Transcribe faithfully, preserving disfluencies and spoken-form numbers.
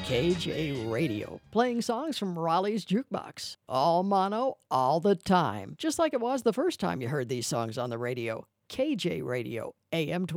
K J Radio, playing songs from Raleigh's Jukebox. All mono, all the time. Just like it was the first time you heard these songs on the radio. K J Radio, A M